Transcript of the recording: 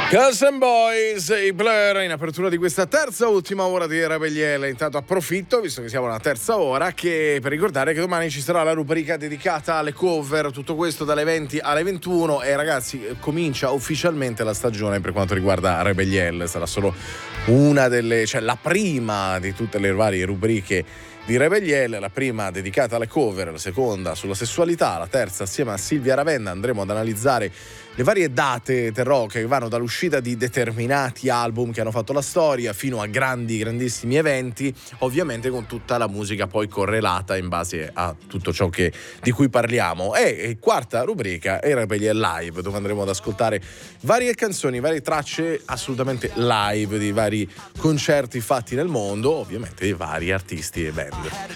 Girls and Boys, i Blur in apertura di questa terza ultima ora di Rebelliele. Intanto approfitto, visto che siamo alla terza ora, che per ricordare che domani ci sarà la rubrica dedicata alle cover, tutto questo dalle 20 alle 21 e ragazzi comincia ufficialmente la stagione per quanto riguarda Rebelliele. Sarà solo una delle, cioè la prima di tutte le varie rubriche di Rebelliele, la prima dedicata alle cover, la seconda sulla sessualità, la terza assieme a Silvia Ravenna andremo ad analizzare le varie date del rock che vanno dall'uscita di determinati album che hanno fatto la storia fino a grandissimi eventi, ovviamente con tutta la musica poi correlata in base a tutto ciò di cui parliamo. E quarta rubrica è Rebelliele Live, dove andremo ad ascoltare varie canzoni, varie tracce assolutamente live di vari concerti fatti nel mondo, ovviamente di vari artisti e band.